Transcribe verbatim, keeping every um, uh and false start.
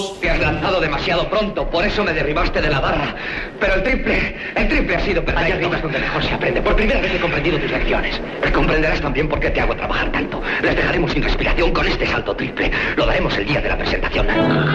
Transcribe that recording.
Te has lanzado demasiado pronto, por eso me derribaste de la barra. Pero el triple, el triple ha sido perfecto. Allá arriba es donde mejor se aprende. Por primera vez he comprendido tus lecciones. Comprenderás también por qué te hago trabajar tanto. Les dejaremos sin respiración con este salto triple. Lo daremos el día de la presentación.